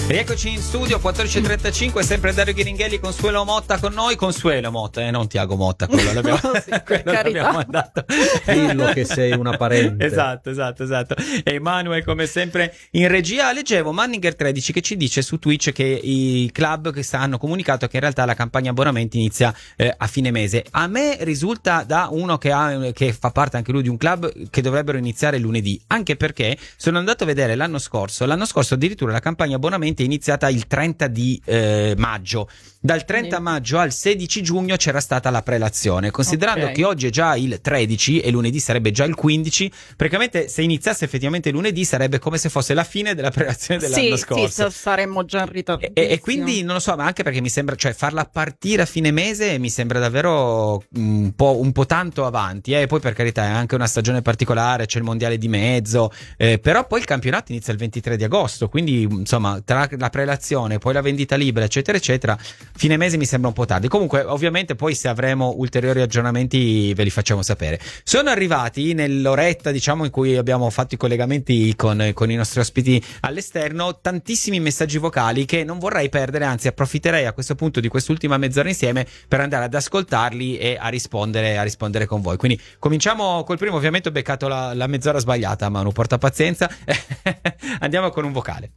Rieccoci in studio 14.35, sempre Dario Ghiringhelli, Consuelo Motta con noi. Consuelo Motta, non Tiago Motta, quello l'abbiamo, quello l'abbiamo mandato. Dillo che sei una parente. Esatto. E Emanuele come sempre in regia. Leggevo Manninger 13 che ci dice su Twitch che i club che hanno comunicato che in realtà la campagna abbonamenti inizia a fine mese. A me risulta da uno che fa parte anche lui di un club che dovrebbero iniziare lunedì, anche perché sono andato a vedere l'anno scorso addirittura la campagna abbonamenti è iniziata il 30 di maggio. Dal 30 maggio al 16 giugno c'era stata la prelazione. Considerando che oggi è già il 13 e lunedì sarebbe già il 15, praticamente se iniziasse effettivamente lunedì sarebbe come se fosse la fine della prelazione dell'anno scorso. Sì, saremmo già in ritardo. E quindi non lo so, ma anche perché mi sembra, cioè farla partire a fine mese mi sembra davvero un po' tanto avanti. Poi per carità è anche una stagione particolare, c'è il mondiale di mezzo, però poi il campionato inizia il 23 di agosto, quindi insomma tra la prelazione poi la vendita libera eccetera eccetera, fine mese mi sembra un po' tardi. Comunque ovviamente poi se avremo ulteriori aggiornamenti ve li facciamo sapere. Sono arrivati nell'oretta diciamo in cui abbiamo fatto i collegamenti con i nostri ospiti all'esterno tantissimi messaggi vocali che non vorrei perdere, anzi approfitterei a questo punto di quest'ultima mezz'ora insieme per andare ad ascoltarli e a rispondere con voi. Quindi cominciamo col primo. Ovviamente ho beccato la mezz'ora sbagliata, Manu, porta pazienza. Andiamo con un vocale.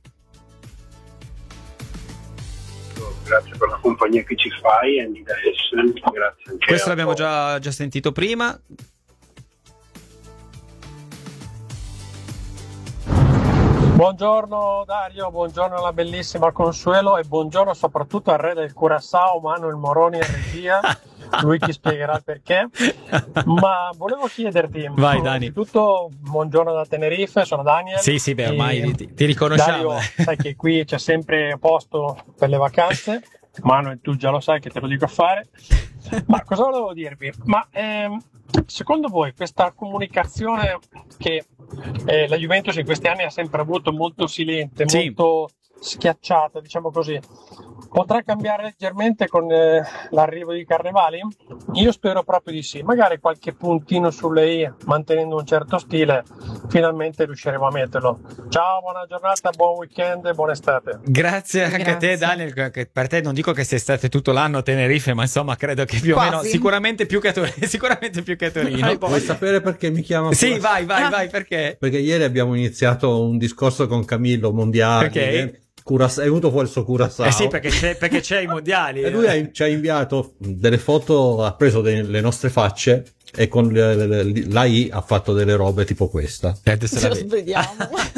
Grazie per la compagnia che ci fai, Andy da Essen. Grazie anche questo l'abbiamo già sentito prima. Buongiorno Dario, buongiorno alla bellissima Consuelo e buongiorno soprattutto al re del Curaçao, Manuel Moroni in regia. Lui ti spiegherà il perché. Ma volevo chiederti, vai Dani. Innanzitutto buongiorno da Tenerife, sono Daniel. Sì, beh, ormai ti riconosciamo. Dario, sai che qui c'è sempre posto per le vacanze. Manuel, tu già lo sai che te lo dico a fare. Ma cosa volevo dirvi? Ma secondo voi questa comunicazione che la Juventus in questi anni ha sempre avuto molto silente, molto schiacciata, diciamo così, potrà cambiare leggermente con l'arrivo di Carnevali? Io spero proprio di sì. Magari qualche puntino sulle i, mantenendo un certo stile, finalmente riusciremo a metterlo. Ciao, buona giornata, buon weekend e buona estate. Grazie anche a te Daniel, che per te non dico che sei stato tutto l'anno a Tenerife, ma insomma credo che più o meno sicuramente più che a Torino. Vuoi sapere perché mi chiama? Sì, vai, perché? Perché ieri abbiamo iniziato un discorso con Camillo mondiale. Perché? È venuto fuori il suo Curaçao. Sì, perché c'è i mondiali. E lui ci ha inviato delle foto, ha preso le nostre facce e con l'AI ha fatto delle robe tipo questa. Ce lo vediamo.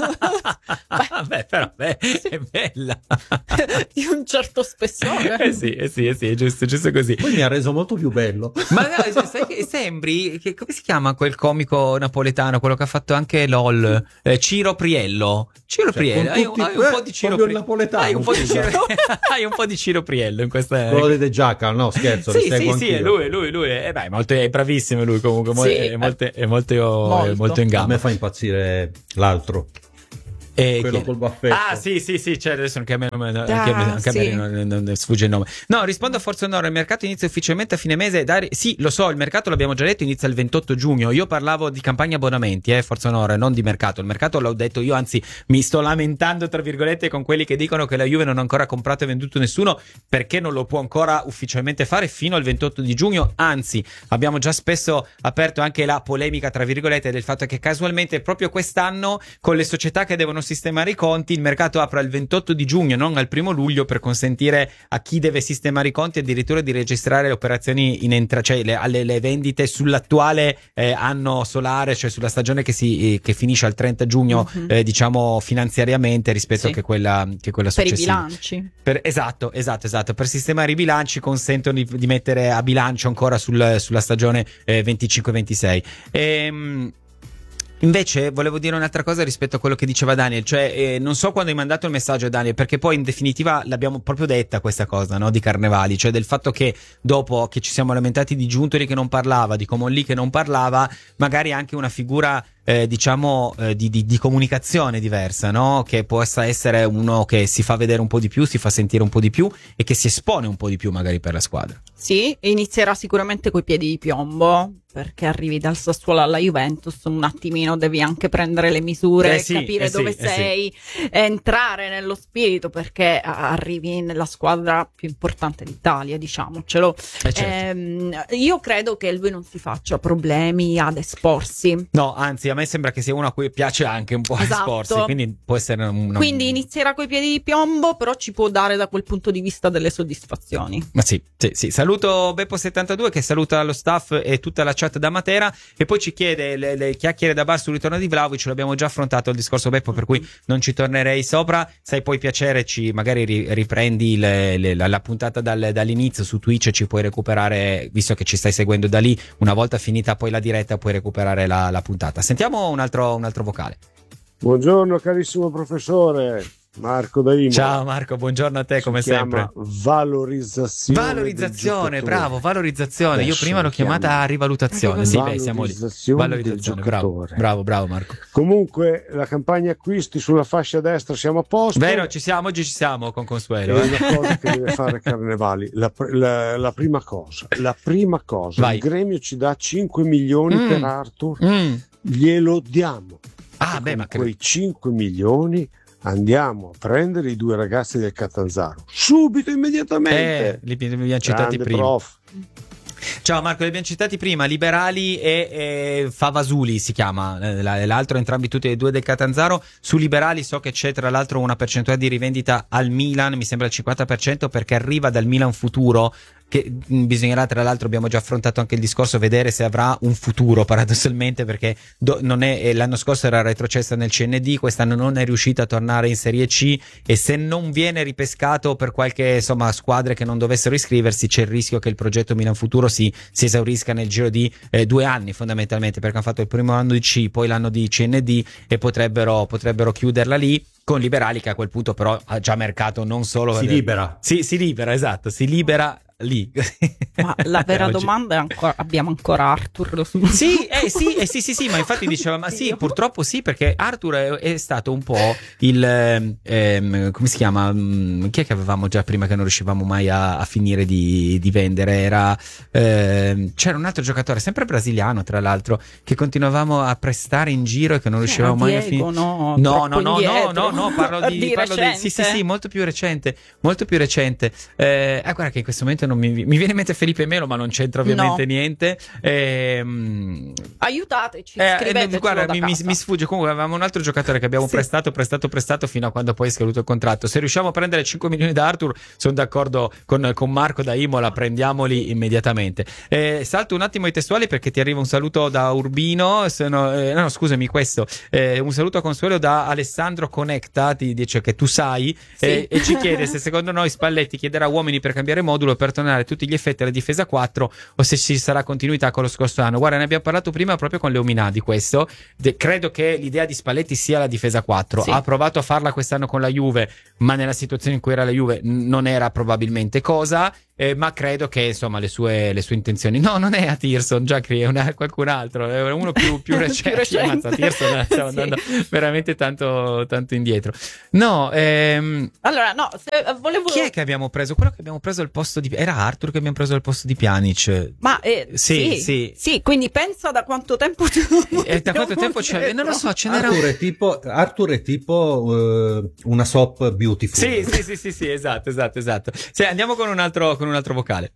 Beh, però è bella. Di un certo spessore. Sì, è giusto così. Poi mi ha reso molto più bello. Ma no, sai che sembri come si chiama quel comico napoletano, quello che ha fatto anche LOL, Ciro Priello. Hai un po' di Ciro Priello napoletano. Hai un po' di Ciro Priello in questa. Quello di The Jackal, no, scherzo. Sì, è lui. È bravissimo lui comunque, è molto in gamba. A me fa impazzire l'altro. Quello col baffetto. Ah sì, cioè adesso anche a me non sfugge il nome. No, rispondo a Forza Onore, il mercato inizia ufficialmente a fine mese. Sì, lo so, il mercato l'abbiamo già detto, inizia il 28 giugno. Io parlavo di campagna abbonamenti, Forza Onore, non di mercato. Il mercato l'ho detto io, anzi mi sto lamentando tra virgolette con quelli che dicono che la Juve non ha ancora comprato e venduto nessuno, perché non lo può ancora ufficialmente fare fino al 28 di giugno. Anzi, abbiamo già spesso aperto anche la polemica tra virgolette del fatto che casualmente proprio quest'anno con le società che devono sistemare i conti il mercato apre il 28 di giugno, non al 1 luglio, per consentire a chi deve sistemare i conti addirittura di registrare le operazioni le vendite sull'attuale anno solare, cioè sulla stagione che finisce al 30 giugno diciamo finanziariamente rispetto che quella successiva. Per i bilanci. Esatto, per sistemare i bilanci consentono di mettere a bilancio ancora sulla stagione 25-26. Invece volevo dire un'altra cosa rispetto a quello che diceva Daniel, cioè non so quando hai mandato il messaggio a Daniel, perché poi in definitiva l'abbiamo proprio detta questa cosa, no, di Carnevali, cioè del fatto che dopo che ci siamo lamentati di Giuntoli che non parlava, di Comolli che non parlava, magari anche una figura diciamo di comunicazione diversa, no? Che possa essere uno che si fa vedere un po' di più, si fa sentire un po' di più e che si espone un po' di più magari per la squadra. Sì, inizierà sicuramente coi piedi di piombo, perché arrivi dal Sassuolo alla Juventus, un attimino devi anche prendere le misure, capire dove sei, entrare nello spirito, perché arrivi nella squadra più importante d'Italia, diciamocelo. Certo. Io credo che lui non si faccia problemi ad esporsi. No, anzi, a me sembra che sia uno a cui piace anche un po' esporsi, quindi può essere Quindi inizierà coi piedi di piombo, però ci può dare da quel punto di vista delle soddisfazioni. Ma sì. Saluto Beppo72 che saluta lo staff e tutta la chat da Matera, e poi ci chiede le chiacchiere da bar sul ritorno di Vlahovic. L'abbiamo già affrontato il discorso, Beppo, per cui non ci tornerei sopra. Se hai poi piacere magari riprendi la puntata dall'inizio su Twitch, ci puoi recuperare, visto che ci stai seguendo da lì. Una volta finita poi la diretta puoi recuperare la puntata. Sentiamo un altro vocale. Buongiorno carissimo professore Marco da Imola. Ciao Marco, buongiorno a te, come sempre. Valorizzazione, bravo, valorizzazione. Io prima l'ho chiamata rivalutazione. Sì, siamo lì. Valorizzazione, bravo Marco. Comunque la campagna acquisti sulla fascia destra siamo a posto. Vero, oggi ci siamo con Consuelo. È una cosa che deve fare Carnevali. La prima cosa, Vai. Il gremio ci dà 5 milioni per Arthur, glielo diamo. Ma quei 5 milioni andiamo a prendere i 2 ragazzi del Catanzaro subito, immediatamente. Li abbiamo citati prima. Prof. Ciao Marco, li abbiamo citati prima, Liberali e Favasuli si chiama, l'altro, entrambi tutti e due del Catanzaro. Su Liberali so che c'è tra l'altro una percentuale di rivendita al Milan, mi sembra il 50%, perché arriva dal Milan futuro, che bisognerà, tra l'altro abbiamo già affrontato anche il discorso, vedere se avrà un futuro paradossalmente, perché non è, l'anno scorso era retrocessa nel CND, quest'anno non è riuscita a tornare in Serie C, e se non viene ripescato per qualche squadre che non dovessero iscriversi, c'è il rischio che il progetto Milan Futuro si esaurisca nel giro di 2 anni fondamentalmente, perché hanno fatto il primo anno di C, poi l'anno di CND e potrebbero chiuderla lì, con Liberali che a quel punto però ha già mercato, non solo si libera lì. Ma la vera domanda è abbiamo ancora Arthur? Sì, ma infatti diceva, ma sì, purtroppo sì, perché Arthur è stato un po' il come si chiama? Chi è che avevamo già prima che non riuscivamo mai a finire di vendere? C'era un altro giocatore, sempre brasiliano tra l'altro, che continuavamo a prestare in giro e che non riuscivamo mai a finire. No, parlo di sì, molto più recente. Guarda che in questo momento non mi viene in mente Felipe Melo, ma non c'entra ovviamente niente. Aiutateci, scriveteci. Guarda, mi sfugge. Comunque avevamo un altro giocatore che abbiamo prestato fino a quando poi è scaduto il contratto. Se riusciamo a prendere 5 milioni da Arthur, sono d'accordo con Marco da Imola, prendiamoli immediatamente. Salto un attimo i testuali perché ti arriva un saluto da Urbino, scusami, questo un saluto a Consuelo da Alessandro Connecta, ti dice che tu sai, e ci chiede se secondo noi Spalletti chiederà uomini per cambiare modulo per tornare a tutti gli effetti alla difesa 4 o se ci sarà continuità con lo scorso anno. Guarda, ne abbiamo parlato prima proprio con Leomina di questo. Credo che l'idea di Spalletti sia la difesa 4. Ha provato a farla quest'anno con la Juve, ma nella situazione in cui era la Juve non era probabilmente cosa. Ma credo che insomma le sue intenzioni, no, non è a Tirson, già è qualcun altro, è uno più recente. Mazza, Tirson stiamo andando veramente tanto indietro. Allora no, volevo... Chi è che abbiamo preso? Quello che abbiamo preso al posto di... Era Arthur che abbiamo preso al posto di Pjanic. Ma sì, quindi pensa da quanto tempo da quanto tempo c'è? Non lo so, ce n'era... Arthur è tipo una soap beautiful. Sì, esatto. Sì, andiamo con un altro vocale.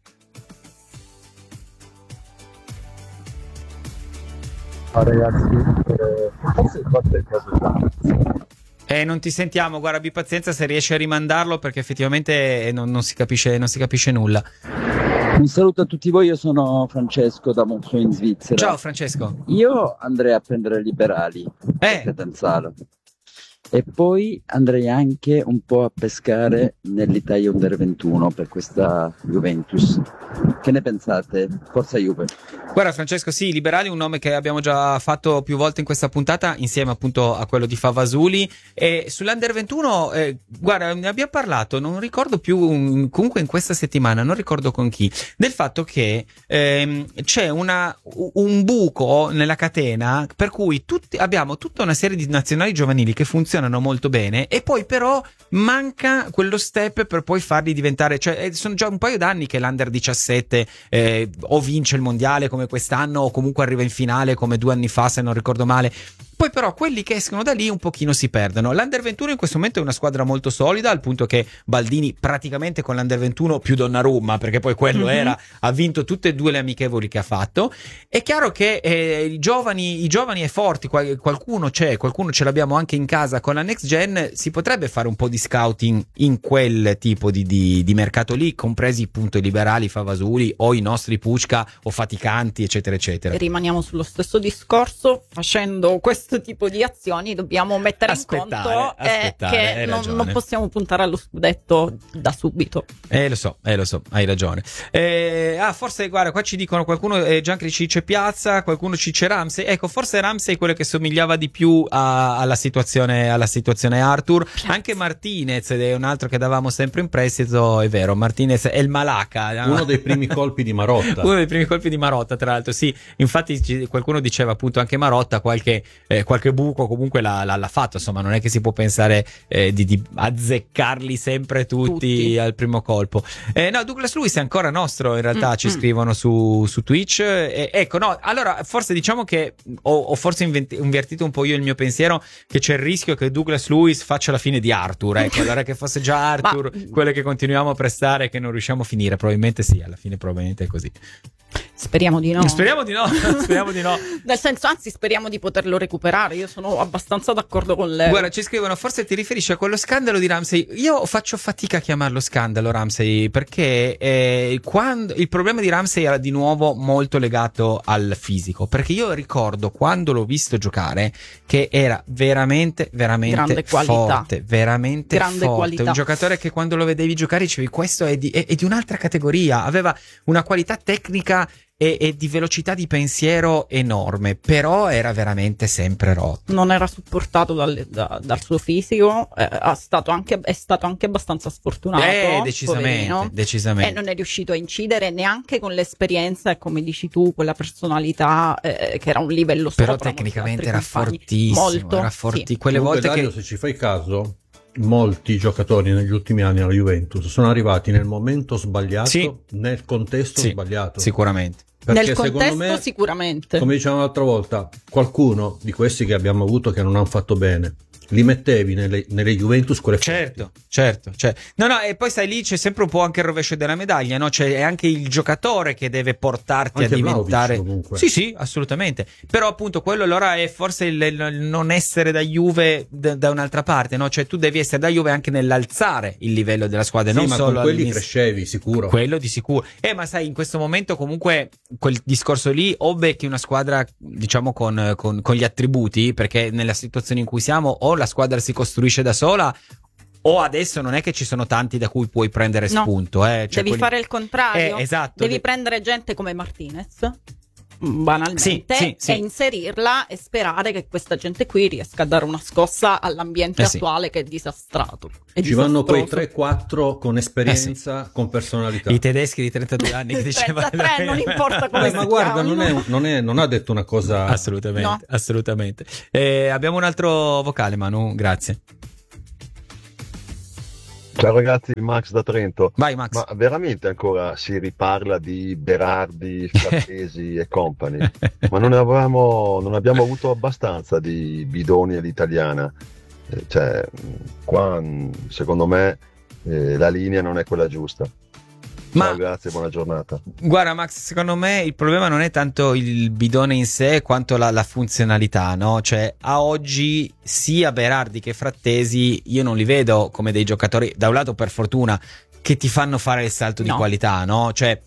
Ragazzi, forse il fatto è il caso non ti sentiamo, guarda, abbi pazienza se riesci a rimandarlo, perché effettivamente non si capisce nulla. Un saluto a tutti voi, io sono Francesco da Monzo in Svizzera. Ciao Francesco. Io andrei a prendere Liberali a Catanzaro. E poi andrei anche un po' a pescare nell'Italia Under 21 per questa Juventus. che ne pensate? Forza Juve. Guarda Francesco, sì, Liberali è un nome che abbiamo già fatto più volte in questa puntata, insieme appunto a quello di Favasuli. E sull'Under 21, guarda, ne abbiamo parlato, non ricordo più, comunque in questa settimana, non ricordo con chi, del fatto che c'è un buco nella catena per cui abbiamo tutta una serie di nazionali giovanili che funzionano molto bene e poi però manca quello step per poi farli diventare, cioè sono già un paio d'anni che l'Under 17 o vince il mondiale come quest'anno o comunque arriva in finale come 2 anni fa se non ricordo male. Poi però quelli che escono da lì un pochino si perdono. L'Under 21 in questo momento è una squadra molto solida, al punto che Baldini praticamente con l'Under 21 più Donnarumma, perché poi quello era, ha vinto tutte e 2 le amichevoli che ha fatto. È chiaro che i giovani e forti, qualcuno c'è, qualcuno ce l'abbiamo anche in casa con la Next Gen, si potrebbe fare un po' di scouting in quel tipo di mercato lì, compresi appunto i Liberali, Favasuli o i nostri Pucca o Faticanti, eccetera eccetera. E rimaniamo sullo stesso discorso, facendo questo tipo di azioni dobbiamo mettere in conto che non possiamo puntare allo scudetto da subito. Lo so, hai ragione. Forse guarda, qua ci dicono qualcuno, Giancri ci dice Piazza, qualcuno ci dice Ramsey. Ecco, forse Ramsey è quello che somigliava di più alla situazione Arthur. Piazza. Anche Martinez è un altro che davamo sempre in prestito, è vero, Martinez è il Malaca, uno dei primi colpi di Marotta. Uno dei primi colpi di Marotta, tra l'altro, sì. Infatti qualcuno diceva appunto anche Marotta qualche buco comunque l'ha fatto, insomma non è che si può pensare di azzeccarli sempre tutti al primo colpo. No, Douglas Lewis è ancora nostro in realtà, ci scrivono su Twitch. Ecco, no, allora forse diciamo che ho forse invertito un po' io il mio pensiero, che c'è il rischio che Douglas Lewis faccia la fine di Arthur, ecco, allora che fosse già Arthur quello che continuiamo a prestare e che non riusciamo a finire, probabilmente sì, alla fine probabilmente è così. Speriamo di no. Speriamo di no. Nel senso, anzi, speriamo di poterlo recuperare. Io sono abbastanza d'accordo con lei. Guarda, ci scrivono, forse ti riferisci a quello scandalo di Ramsey. Io faccio fatica a chiamarlo scandalo Ramsey, perché quando il problema di Ramsey era di nuovo molto legato al fisico, perché io ricordo quando l'ho visto giocare che era veramente grande forte, veramente grande forte, qualità. Un giocatore che quando lo vedevi giocare dicevi questo è di un'altra categoria, aveva una qualità tecnica e di velocità di pensiero enorme, però era veramente sempre rotto. Non era supportato dal suo fisico, è stato anche abbastanza sfortunato. Decisamente. E non è riuscito a incidere neanche con l'esperienza e, come dici tu, quella personalità che era un livello sopra. Però tecnicamente era fortissimo. Molto. Era sì. Quelle volte Dario, se ci fai caso, molti giocatori negli ultimi anni alla Juventus sono arrivati nel momento sbagliato, nel contesto sbagliato. Sicuramente. Perché nel contesto sicuramente. Come dicevamo l'altra volta, qualcuno di questi che abbiamo avuto che non hanno fatto bene, li mettevi nelle Juventus quelle certo. No, e poi stai lì, c'è sempre un po' anche il rovescio della medaglia, no? C'è anche il giocatore che deve portarti anche a diventare sì, assolutamente. Però appunto quello allora è forse il non essere da Juve da un'altra parte, no? Cioè tu devi essere da Juve anche nell'alzare il livello della squadra, non ma solo con quelli crescevi sicuro. Quello di sicuro. Ma sai, in questo momento comunque quel discorso lì o becchi una squadra diciamo con gli attributi, perché nella situazione in cui siamo o la squadra si costruisce da sola o adesso non è che ci sono tanti da cui puoi prendere spunto. Cioè devi fare il contrario. Esatto. Devi prendere gente come Martinez, banalmente, e inserirla e sperare che questa gente qui riesca a dare una scossa all'ambiente attuale che è disastrato. Ci vanno poi 3-4 con esperienza, con personalità. I tedeschi di 32 anni che dicevano 33, non importa come ma guarda, non ha detto una cosa assolutamente. Abbiamo un altro vocale, Manu, grazie. Ciao ragazzi, Max da Trento. Vai Max. Ma veramente ancora si riparla di Berardi, Frattesi e company? Ma non abbiamo avuto abbastanza di bidoni all'italiana? Cioè, qua secondo me la linea non è quella giusta. Ciao, grazie, buona giornata. Guarda Max, secondo me il problema non è tanto il bidone in sé quanto la funzionalità, no? Cioè a oggi sia Berardi che Frattesi io non li vedo come dei giocatori, da un lato per fortuna, che ti fanno fare il salto di qualità, no? Cioè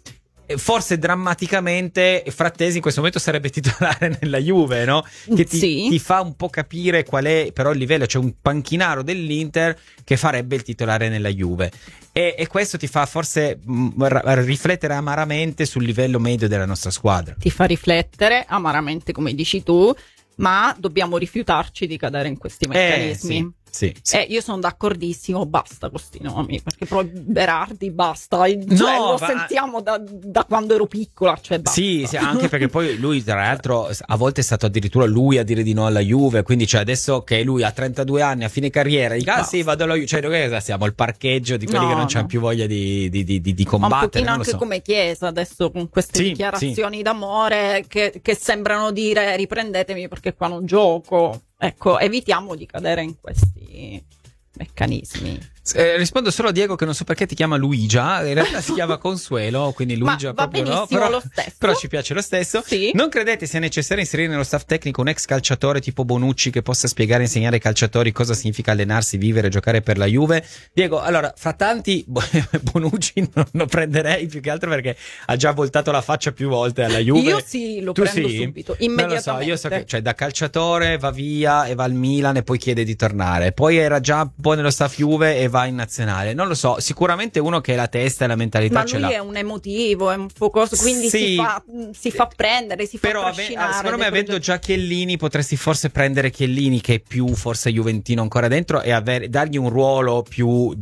forse drammaticamente Frattesi in questo momento sarebbe titolare nella Juve, no? Che ti fa un po' capire qual è però il livello. C'è un panchinaro dell'Inter che farebbe il titolare nella Juve, e questo ti fa forse riflettere amaramente sul livello medio della nostra squadra. Ti fa riflettere amaramente, come dici tu, ma dobbiamo rifiutarci di cadere in questi meccanismi. Sì. Io sono d'accordissimo, basta con questi nomi, perché proprio Berardi basta, lo sentiamo da quando ero piccola, cioè basta. Sì, anche perché poi lui tra l'altro a volte è stato addirittura lui a dire di no alla Juve, quindi cioè adesso che lui ha 32 anni, a fine carriera, dica sì, vado alla Juve, cioè noi siamo il parcheggio di quelli che non c'hanno più voglia di combattere. Ma un pochino anche come Chiesa adesso, con queste dichiarazioni d'amore che sembrano dire riprendetemi perché qua non gioco. Ecco, evitiamo di cadere in questi meccanismi. Rispondo solo a Diego che non so perché ti chiama Luigia, in realtà si chiama Consuelo, quindi Luigia va proprio benissimo, no, lo stesso. Però ci piace lo stesso. Sì. Non credete sia necessario inserire nello staff tecnico un ex calciatore tipo Bonucci che possa spiegare e insegnare ai calciatori cosa significa allenarsi, vivere e giocare per la Juve? Diego, allora, fra tanti Bonucci non lo prenderei, più che altro perché ha già voltato la faccia più volte alla Juve. Io sì, lo prendo subito, immediatamente. Non lo so, io so che cioè, da calciatore va via e va al Milan e poi chiede di tornare, poi era già un po' nello staff Juve e va in nazionale. Non lo so, sicuramente uno che la testa e la mentalità ce l'ha. Ma lui è un emotivo, è un focoso, quindi si fa prendere, si fa trascinare. Secondo me avendo già Chiellini potresti forse prendere Chiellini, che è più forse juventino ancora dentro, e dargli un ruolo più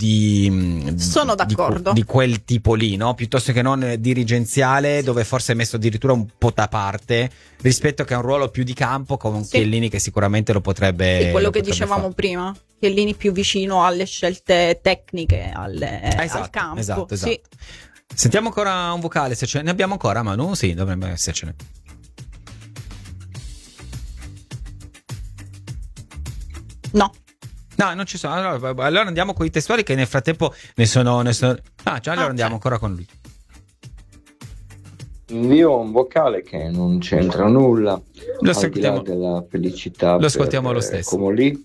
sono d'accordo, di quel tipo lì, no? Piuttosto che non dirigenziale, dove forse è messo addirittura un po' da parte, rispetto che a un ruolo più di campo come un Chiellini, che sicuramente lo potrebbe. Sì, quello che dicevamo prima, Chiellini più vicino alle scelte tecniche, al campo. Esatto. Sì. Sentiamo ancora un vocale, se ce ne abbiamo ancora, Manu? Sì, dovrebbe essercene. No, non ci sono. Allora andiamo con i testuali, che nel frattempo ne sono. Allora andiamo ancora con lui. Invio un vocale che non c'entra nulla, al di là della felicità. Lo ascoltiamo lo stesso. Come lì,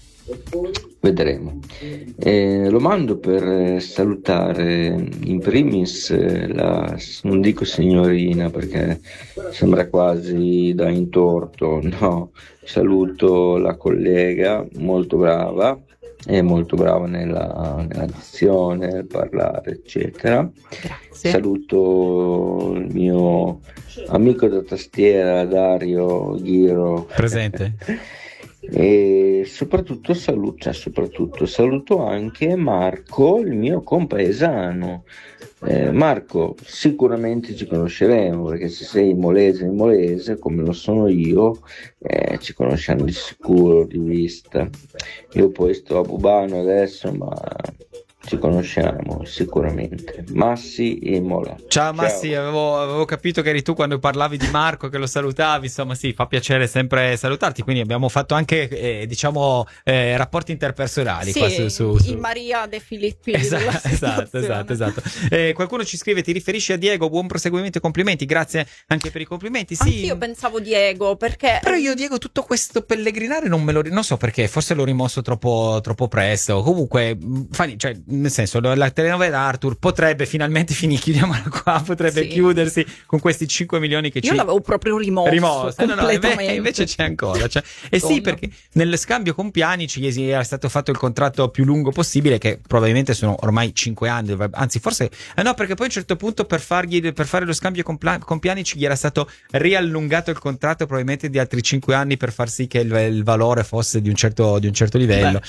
vedremo. Lo mando per salutare in primis non dico signorina perché sembra quasi da intorto, no, saluto la collega molto brava, è molto brava nella dizione, nel parlare, eccetera. Grazie. Saluto il mio amico da tastiera Dario Ghiro, presente. E soprattutto saluto anche Marco, il mio compaesano. Marco, sicuramente ci conosceremo, perché se sei molese come lo sono io, ci conosciamo di sicuro di vista. Io poi sto a Bubano adesso, ma ci conosciamo sicuramente. Massi e Mola. Ciao Massi, avevo capito che eri tu quando parlavi di Marco, che lo salutavi, insomma sì, fa piacere sempre salutarti, quindi abbiamo fatto anche rapporti interpersonali, sì, qua su il Maria De Filippi. Esatto. Qualcuno ci scrive: ti riferisci a Diego? Buon proseguimento e complimenti. Grazie anche per i complimenti. Sì. Anch'io pensavo Diego, perché però io Diego tutto questo pellegrinare non so perché, forse l'ho rimosso troppo presto. Comunque cioè, nel senso, la telenovela Arthur potrebbe finalmente finire, chiudiamola qua, potrebbe chiudersi con questi 5 milioni che io l'avevo proprio rimosso completamente. Invece c'è ancora, sì, perché nel scambio con Pjanic era stato fatto il contratto più lungo possibile, che probabilmente sono ormai 5 anni, anzi forse no, perché poi a un certo punto per fare lo scambio con Pjanic gli era stato riallungato il contratto probabilmente di altri 5 anni per far sì che il valore fosse di un certo livello.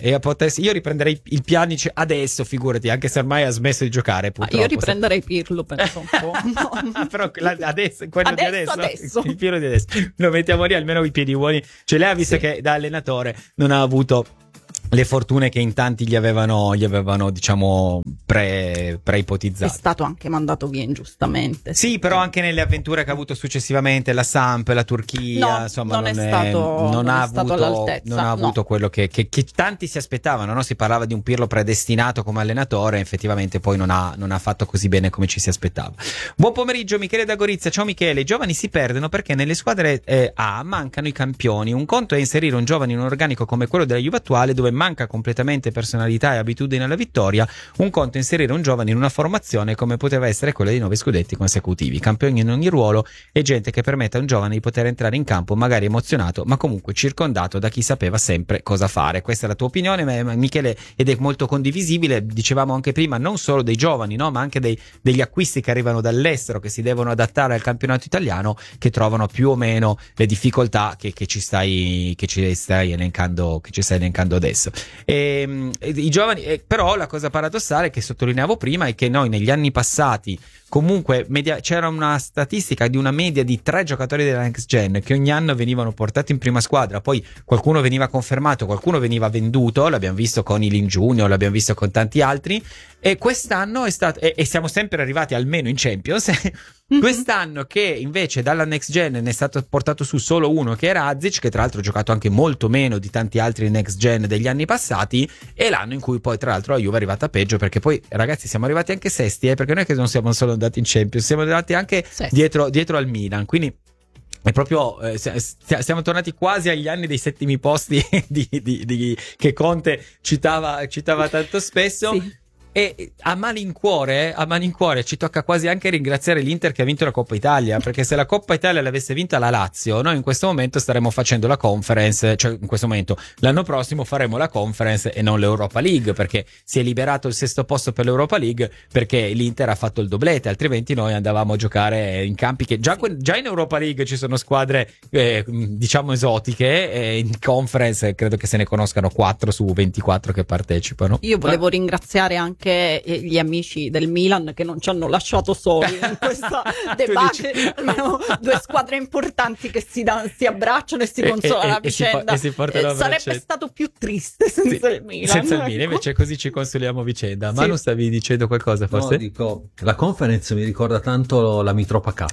Io riprenderei il Pjanic adesso, figurati, anche se ormai ha smesso di giocare, purtroppo. Io riprenderei Pirlo, penso un po'. Però adesso, quello di adesso, il Pirlo di adesso, lo mettiamo lì, almeno i piedi buoni ce l'ha, visto che da allenatore non ha avuto le fortune che in tanti gli avevano diciamo preipotizzato. È stato anche mandato via ingiustamente. Sì, però anche nelle avventure che ha avuto successivamente, la Samp, la Turchia, insomma non ha avuto quello che tanti si aspettavano, no? Si parlava di un Pirlo predestinato come allenatore, effettivamente poi non ha fatto così bene come ci si aspettava. Buon pomeriggio Michele da Gorizia. Ciao Michele. I giovani si perdono perché nelle squadre A mancano i campioni. Un conto è inserire un giovane in un organico come quello della Juve attuale, dove manca completamente personalità e abitudine alla vittoria, un conto inserire un giovane in una formazione come poteva essere quella di 9 scudetti consecutivi, campioni in ogni ruolo e gente che permette a un giovane di poter entrare in campo magari emozionato ma comunque circondato da chi sapeva sempre cosa fare. Questa è la tua opinione, Michele, ed è molto condivisibile. Dicevamo anche prima, non solo dei giovani, no, ma anche degli acquisti che arrivano dall'estero, che si devono adattare al campionato italiano, che trovano più o meno le difficoltà che ci stai elencando adesso. I giovani, però la cosa paradossale che sottolineavo prima è che noi negli anni passati comunque c'era una statistica di una media di 3 giocatori della Next Gen che ogni anno venivano portati in prima squadra, poi qualcuno veniva confermato, qualcuno veniva venduto, l'abbiamo visto con i Lin Junior, l'abbiamo visto con tanti altri, e quest'anno è stato, e siamo sempre arrivati almeno in Champions. Quest'anno che invece dalla Next Gen ne è stato portato su solo uno, che era Azic, che tra l'altro ha giocato anche molto meno di tanti altri Next Gen degli anni passati, e l'anno in cui poi tra l'altro la Juve è arrivata peggio, perché poi ragazzi siamo arrivati anche sesti, perché noi che non siamo solo andati in Champions, siamo arrivati anche dietro al Milan, quindi è proprio siamo tornati quasi agli anni dei settimi posti che Conte citava tanto spesso. Sì. E a malincuore ci tocca quasi anche ringraziare l'Inter che ha vinto la Coppa Italia, perché se la Coppa Italia l'avesse vinta la Lazio, noi in questo momento staremmo facendo la Conference, cioè in questo momento l'anno prossimo faremo la Conference e non l'Europa League, perché si è liberato il 6º posto per l'Europa League perché l'Inter ha fatto il doblete, altrimenti noi andavamo a giocare in campi che già in Europa League ci sono squadre diciamo esotiche, e in Conference credo che se ne conoscano 4 su 24 che partecipano. Io volevo ringraziare anche gli amici del Milan che non ci hanno lasciato soli in questa debacle, almeno 2 squadre importanti che si abbracciano e si consolano a vicenda. Sarebbe stato più triste senza il Milan. Senza il Milan, invece così ci consoliamo a vicenda. Manu, stavi dicendo qualcosa forse? No, dico, la Conference mi ricorda tanto la Mitropa Cup.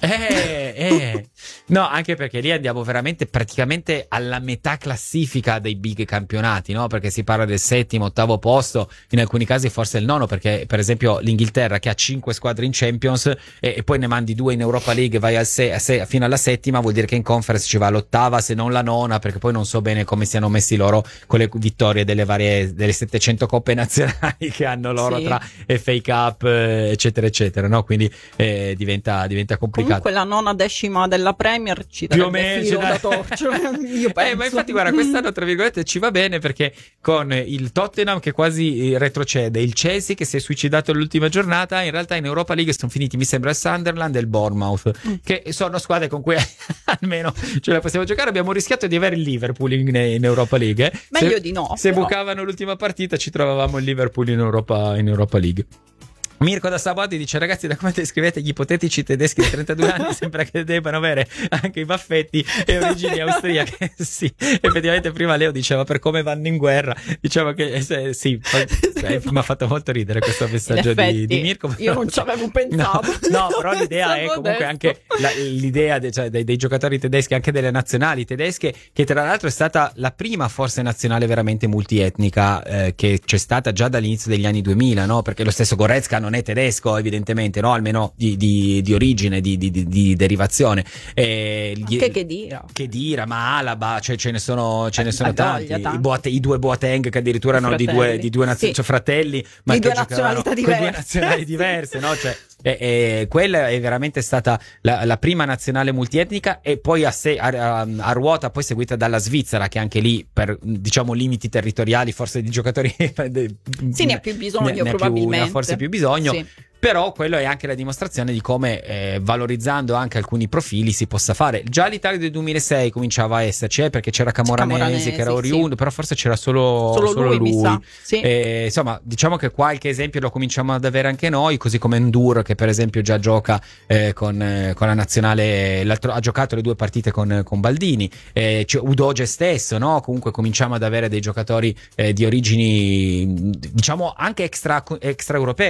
No, anche perché lì andiamo veramente praticamente alla metà classifica dei big campionati, no? Perché si parla del 7º, 8º posto, in alcuni casi forse il 9º, perché per esempio l'Inghilterra che ha 5 squadre in Champions e poi ne mandi 2 in Europa League, vai fino alla 7ª, vuol dire che in Conference ci va l'8ª, se non la 9ª, perché poi non so bene come siano messi loro con le vittorie delle 700 coppe nazionali che hanno loro, tra FA Cup eccetera eccetera, no? Quindi diventa complicato. Comunque la 9ª, 10ª della Premier ci più o meno filo da torcio. Io penso. Ma infatti guarda, quest'anno tra virgolette ci va bene, perché con il Tottenham che quasi retrocede, il Chelsea che si è suicidato all'ultima giornata, in realtà in Europa League sono finiti, mi sembra, il Sunderland e il Bournemouth, che sono squadre con cui almeno ce la possiamo giocare. Abbiamo rischiato di avere il Liverpool in Europa League. Meglio di no. Se bucavano l'ultima partita ci trovavamo il Liverpool in Europa League. Mirko da Sabati dice: ragazzi, da come descrivete gli ipotetici tedeschi di 32 anni sembra che debbano avere anche i baffetti e origini austriache. Sì, effettivamente prima Leo diceva per come vanno in guerra, diceva che sì, mi ha fatto molto ridere questo messaggio di Mirko. Io non ci avevo pensato. No, però l'idea è comunque anche l'idea dei giocatori tedeschi, anche delle nazionali tedesche, che tra l'altro è stata la prima forse nazionale veramente multietnica che c'è stata già dall'inizio degli anni 2000, no? Perché lo stesso Goretzka non è tedesco evidentemente, no? Almeno di origine, di derivazione. Anche Khedira, ma Alaba, cioè ce ne sono tanti. I 2 Boateng che addirittura erano di due cioè fratelli, ma di 2 nazionalità diverse. Con 2 nazionali diverse, no? Cioè quella è veramente stata la prima nazionale multietnica, e poi a ruota poi seguita dalla Svizzera, che anche lì per diciamo limiti territoriali forse di giocatori ne ha più bisogno, probabilmente ne ha forse più bisogno. Sì. Però quello è anche la dimostrazione di come valorizzando anche alcuni profili si possa fare. Già l'Italia del 2006 cominciava a esserci, perché c'era Camoranesi che era oriundo, però forse c'era solo lui. Sì. Insomma, diciamo che qualche esempio lo cominciamo ad avere anche noi, così come Ndur, che per esempio già gioca con la nazionale, ha giocato le 2 partite con Baldini, Udoge stesso, no? Comunque cominciamo ad avere dei giocatori di origini diciamo anche extra europee.